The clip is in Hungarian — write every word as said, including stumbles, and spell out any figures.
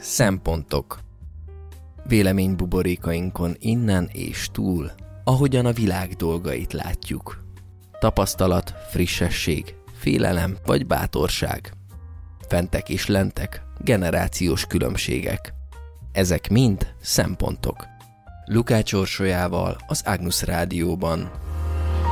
Szempontok. Véleménybuborékainkon innen és túl, ahogyan a világ dolgait látjuk. Tapasztalat, frissesség, félelem vagy bátorság. Fentek és lentek, generációs különbségek. Ezek mind szempontok. Lukács Orsolyával az Agnus Rádióban.